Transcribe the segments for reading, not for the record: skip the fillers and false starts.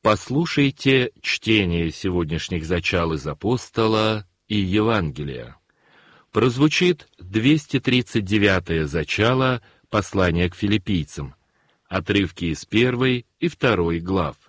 Послушайте чтение сегодняшних зачал из Апостола и Евангелия. Прозвучит 239-е зачало послания к филиппийцам, отрывки из 1 и 2 глав.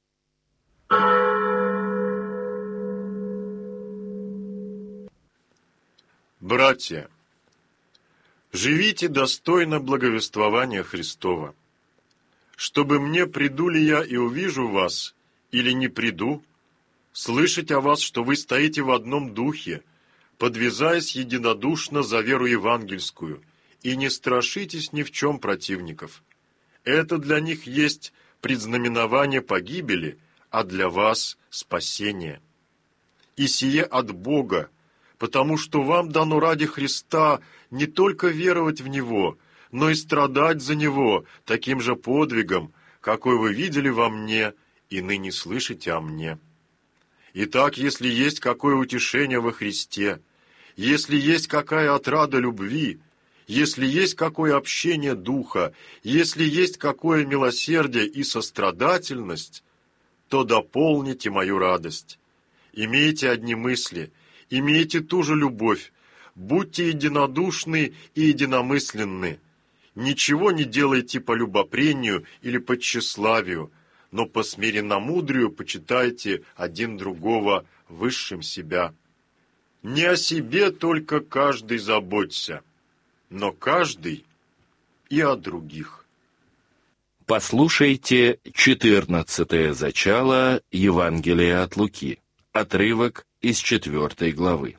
Братья, живите достойно благовествования Христова, чтобы мне, приду ли я и увижу вас, или не приду, слышать о вас, что вы стоите в одном духе, подвязаясь единодушно за веру евангельскую, и не страшитесь ни в чем противников. Это для них есть предзнаменование погибели, а для вас спасение. И сие от Бога, потому что вам дано ради Христа не только веровать в Него, но и страдать за Него таким же подвигом, какой вы видели во мне и ныне слышите о мне. Итак, если есть какое утешение во Христе, если есть какая отрада любви, если есть какое общение духа, если есть какое милосердие и сострадательность, то дополните мою радость. Имейте одни мысли, имейте ту же любовь, будьте единодушны и единомысленны. Ничего не делайте по любопрению или по тщеславию, но по смиренномудрию почитайте один другого высшим себя. Не о себе только каждый заботься, но каждый и о других. Послушайте 14-е зачало Евангелия от Луки, отрывок из 4 главы.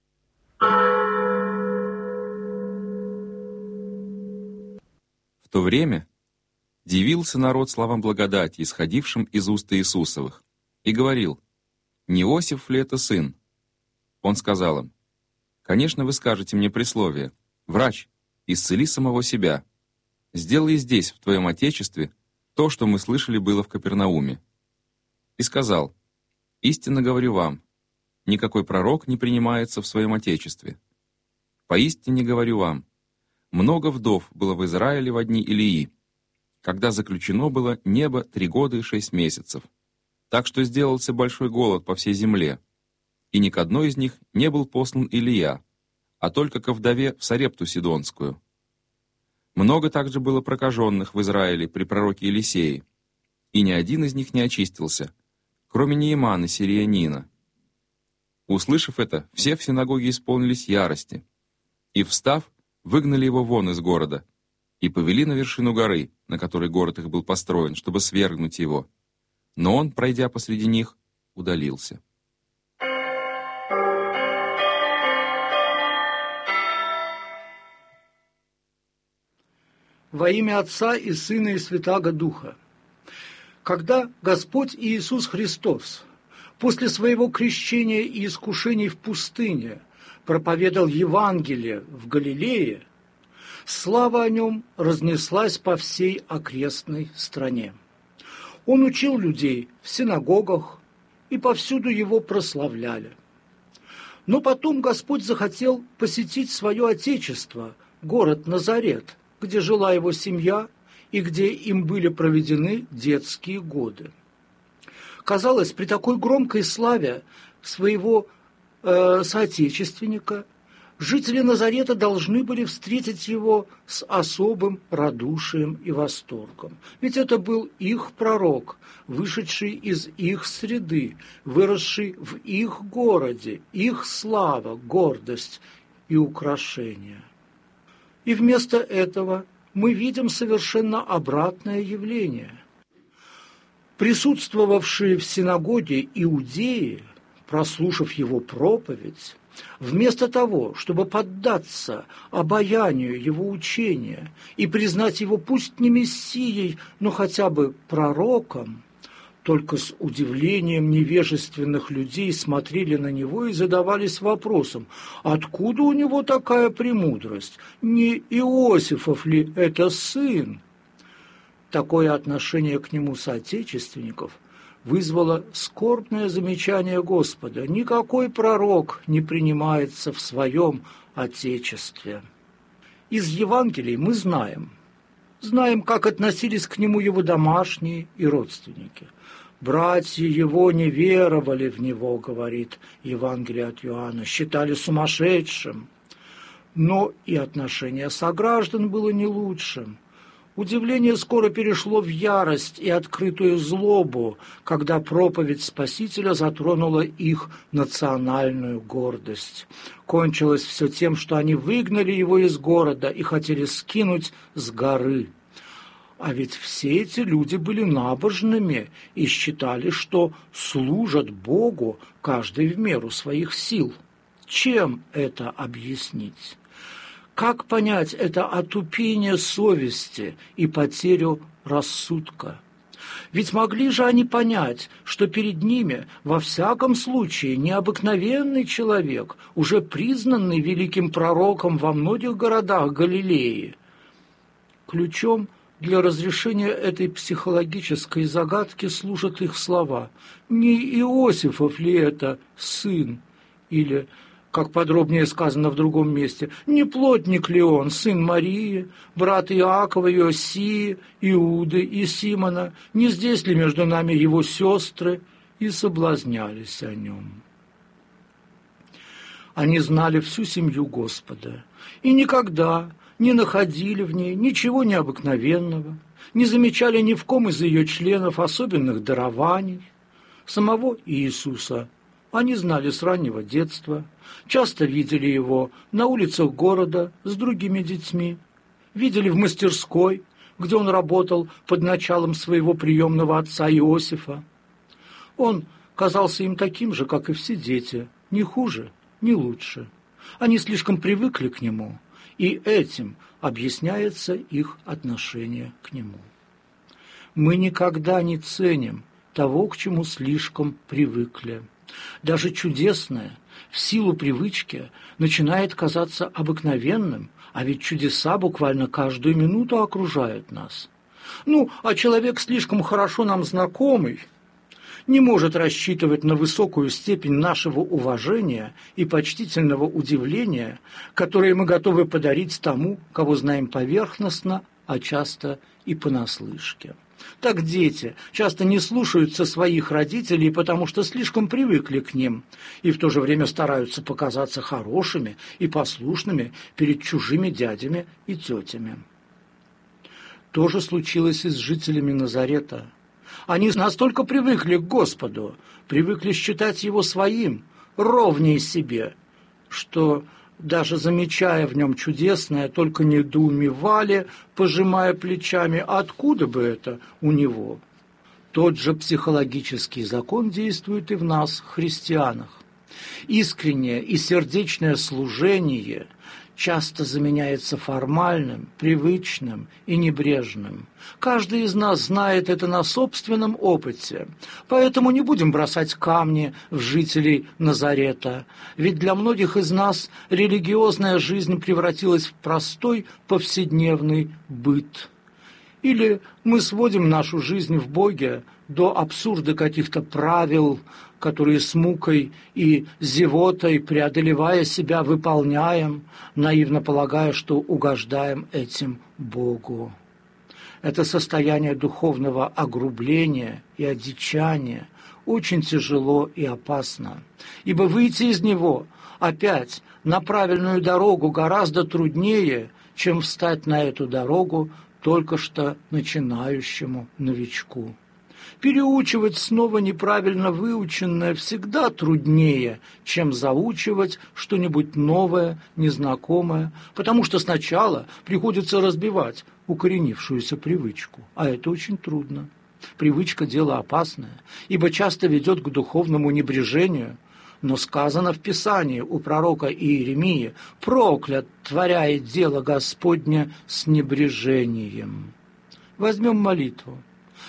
В то время дивился народ словам благодати, исходившим из уст Иисусовых, и говорил: «Не Иосиф ли это сын?» Он сказал им: «Конечно, вы скажете мне присловие: врач, исцели самого себя. Сделай здесь, в твоем отечестве, то, что мы слышали было в Капернауме». И сказал: «Истинно говорю вам, никакой пророк не принимается в своем отечестве. Поистине говорю вам, много вдов было в Израиле во дни Илии, когда заключено было небо 3 года и 6 месяцев, так что сделался большой голод по всей земле, и ни к одной из них не был послан Илия, а только ко вдове в Сарепту Сидонскую. Много также было прокаженных в Израиле при пророке Елисее, и ни один из них не очистился, кроме Неемана сириянина. Услышав это, все в синагоге исполнились ярости, и, встав, выгнали его вон из города и повели на вершину горы, на которой город их был построен, чтобы свергнуть его. Но он, пройдя посреди них, удалился. Во имя Отца и Сына и Святаго Духа. Когда Господь Иисус Христос после своего крещения и искушений в пустыне проповедал Евангелие в Галилее, слава о нем разнеслась по всей окрестной стране. Он учил людей в синагогах, и повсюду его прославляли. Но потом Господь захотел посетить свое отечество, город Назарет, где жила его семья и где им были проведены детские годы. Казалось, при такой громкой славе своего соотечественника жители Назарета должны были встретить его с особым радушием и восторгом. Ведь это был их пророк, вышедший из их среды, выросший в их городе, их слава, гордость и украшение. И вместо этого мы видим совершенно обратное явление. Присутствовавшие в синагоге иудеи, прослушав его проповедь, вместо того, чтобы поддаться обаянию его учения и признать его пусть не мессией, но хотя бы пророком, только с удивлением невежественных людей смотрели на него и задавались вопросом: откуда у него такая премудрость? Не Иосифов ли это сын? Такое отношение к нему соотечественников вызвало скорбное замечание Господа: никакой пророк не принимается в своем отечестве. Из Евангелий мы знаем, как относились к нему его домашние и родственники. Братья его не веровали в него, говорит Евангелие от Иоанна, считали сумасшедшим. Но и отношение сограждан было не лучшим. Удивление скоро перешло в ярость и открытую злобу, когда проповедь Спасителя затронула их национальную гордость. Кончилось все тем, что они выгнали его из города и хотели скинуть с горы. А ведь все эти люди были набожными и считали, что служат Богу каждый в меру своих сил. Чем это объяснить? Как понять это отупение совести и потерю рассудка? Ведь могли же они понять, что перед ними во всяком случае необыкновенный человек, уже признанный великим пророком во многих городах Галилеи. Ключом для разрешения этой психологической загадки служат их слова. «Не Иосифов ли это сын?» Или, как подробнее сказано в другом месте, «Не плотник ли он, сын Марии, брат Иакова, Иосии, Иуды и Симона? Не здесь ли между нами его сестры?» И соблазнялись о нем. Они знали всю семью Господа и никогда не находили в ней ничего необыкновенного, не замечали ни в ком из ее членов особенных дарований. Самого Иисуса они знали с раннего детства, часто видели его на улицах города с другими детьми, видели в мастерской, где он работал под началом своего приемного отца Иосифа. Он казался им таким же, как и все дети, ни хуже, ни лучше. Они слишком привыкли к нему, и этим объясняется их отношение к нему. Мы никогда не ценим того, к чему слишком привыкли. Даже чудесное, в силу привычки, начинает казаться обыкновенным, а ведь чудеса буквально каждую минуту окружают нас. А человек, слишком хорошо нам знакомый, не может рассчитывать на высокую степень нашего уважения и почтительного удивления, которые мы готовы подарить тому, кого знаем поверхностно, а часто и понаслышке. Так дети часто не слушаются своих родителей, потому что слишком привыкли к ним, и в то же время стараются показаться хорошими и послушными перед чужими дядями и тетями. То же случилось и с жителями Назарета. Они настолько привыкли к Господу, привыкли считать Его своим, ровней себе, что, даже замечая в нем чудесное, только недоумевали, пожимая плечами, откуда бы это у него. Тот же психологический закон действует и в нас, христианах. Искреннее и сердечное служение часто заменяется формальным, привычным и небрежным. Каждый из нас знает это на собственном опыте, поэтому не будем бросать камни в жителей Назарета, ведь для многих из нас религиозная жизнь превратилась в простой повседневный быт. Или мы сводим нашу жизнь в Боге до абсурда каких-то правил, которые с мукой и зевотой, преодолевая себя, выполняем, наивно полагая, что угождаем этим Богу. Это состояние духовного огрубления и одичания очень тяжело и опасно, ибо выйти из него опять на правильную дорогу гораздо труднее, чем встать на эту дорогу только что начинающему новичку. Переучивать снова неправильно выученное всегда труднее, чем заучивать что-нибудь новое, незнакомое, потому что сначала приходится разбивать укоренившуюся привычку, а это очень трудно. Привычка – дело опасное, ибо часто ведет к духовному небрежению, но сказано в Писании у пророка Иеремии: «Проклят творяет дело Господне с небрежением». Возьмем молитву.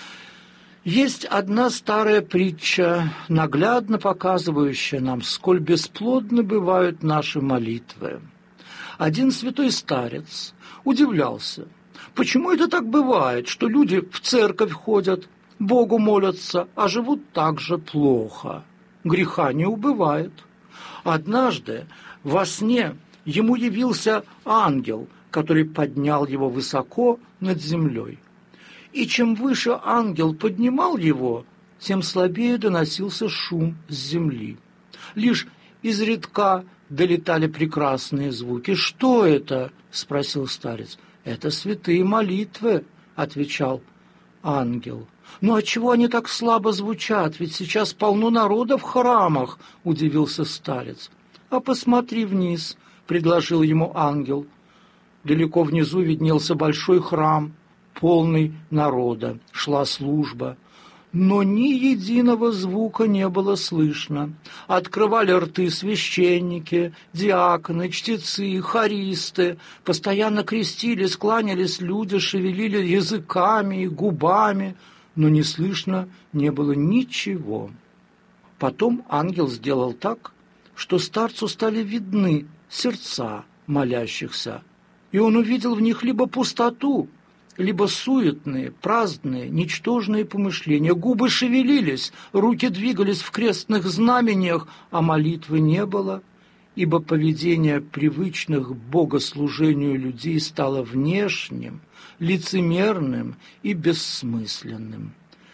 Есть одна старая притча, наглядно показывающая нам, сколь бесплодны бывают наши молитвы. Один святой старец удивлялся, почему это так бывает, что люди в церковь ходят, Богу молятся, а живут так же плохо. Греха не убывает. Однажды во сне ему явился ангел, который поднял его высоко над землей. И чем выше ангел поднимал его, тем слабее доносился шум с земли. Лишь изредка долетали прекрасные звуки. «Что это?» – спросил старец. «Это святые молитвы», – отвечал ангел. «Ну отчего они так слабо звучат? Ведь сейчас полно народа в храмах», – удивился старец. «А посмотри вниз», – предложил ему ангел. Далеко внизу виднелся большой храм, полный народа. Шла служба. Но ни единого звука не было слышно. Открывали рты священники, диаконы, чтецы, хористы. Постоянно крестились, кланялись люди, шевелили языками и губами, но не слышно не было ничего. Потом ангел сделал так, что старцу стали видны сердца молящихся, и он увидел в них либо пустоту, либо суетные, праздные, ничтожные помышления. Губы шевелились, руки двигались в крестных знамениях, а молитвы не было, ибо поведение привычных к богослужению людей стало внешним, лицемерным и бессмысленным.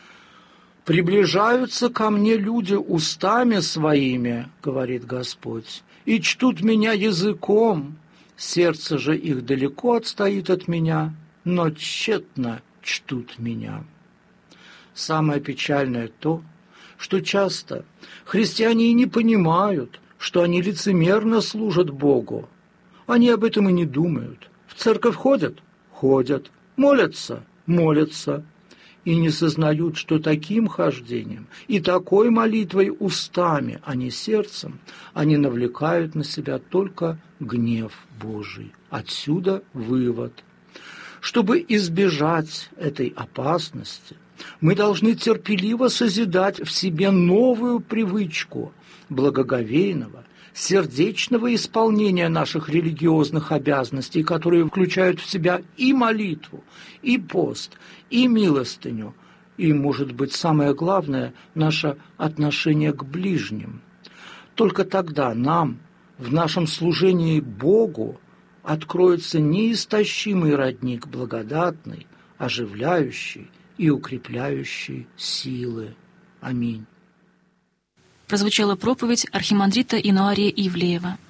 «Приближаются ко мне люди устами своими, — говорит Господь, — и чтут меня языком, сердце же их далеко отстоит от меня, но тщетно чтут меня». Самое печальное то, что часто христиане и не понимают, что они лицемерно служат Богу. Они об этом и не думают. В церковь ходят? Ходят. Молятся? Молятся. И не сознают, что таким хождением и такой молитвой устами, а не сердцем, они навлекают на себя только гнев Божий. Отсюда вывод. Чтобы избежать этой опасности, мы должны терпеливо созидать в себе новую привычку благоговейного, сердечного исполнения наших религиозных обязанностей, которые включают в себя и молитву, и пост, и милостыню, и, может быть, самое главное, наше отношение к ближним. Только тогда нам, в нашем служении Богу, откроется неистощимый родник благодатной, оживляющий и укрепляющий силы. Аминь. Прозвучала проповедь архимандрита Инуария Ивлеева.